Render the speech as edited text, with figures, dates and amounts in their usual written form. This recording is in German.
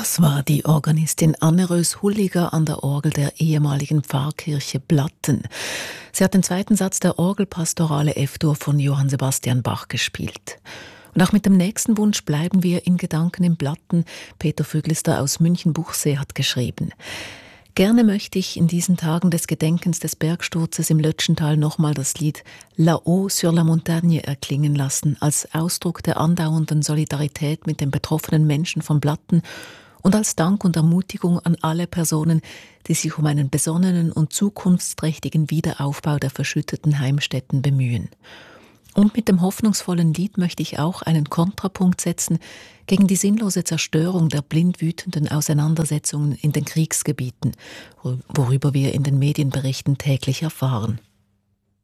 Das war die Organistin Anne-Rös-Hulliger an der Orgel der ehemaligen Pfarrkirche Blatten. Sie hat den zweiten Satz der Orgelpastorale F-Dur von Johann Sebastian Bach gespielt. Und auch mit dem nächsten Wunsch bleiben wir in Gedanken in Blatten. Peter Vöglister aus München-Buchsee hat geschrieben: Gerne möchte ich in diesen Tagen des Gedenkens des Bergsturzes im Lötschental nochmal das Lied «Là-haut sur la montagne» erklingen lassen, als Ausdruck der andauernden Solidarität mit den betroffenen Menschen von Blatten und als Dank und Ermutigung an alle Personen, die sich um einen besonnenen und zukunftsträchtigen Wiederaufbau der verschütteten Heimstätten bemühen. Und mit dem hoffnungsvollen Lied möchte ich auch einen Kontrapunkt setzen gegen die sinnlose Zerstörung der blind wütenden Auseinandersetzungen in den Kriegsgebieten, worüber wir in den Medienberichten täglich erfahren.